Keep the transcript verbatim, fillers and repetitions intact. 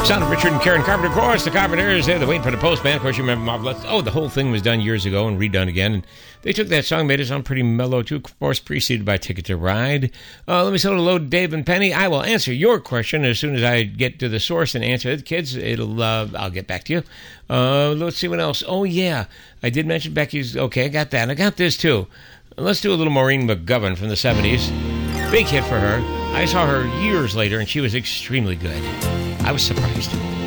Sound of Richard and Karen Carpenter. Of course, the Carpenters, they're waiting for the postman. Of course, you remember Marvelous. Oh, the whole thing was done years ago and redone again. And they took that song, made it sound pretty mellow, too. Of course, preceded by Ticket to Ride. Uh, let me say hello to Dave and Penny. I will answer your question as soon as I get to the source and answer it. Kids, it'll, uh, I'll get back to you. Uh, let's see what else. Oh, yeah. I did mention Becky's. Okay, I got that. I got this, too. Let's do a little Maureen McGovern from the seventies. Big hit for her. I saw her years later, and she was extremely good. I was surprised.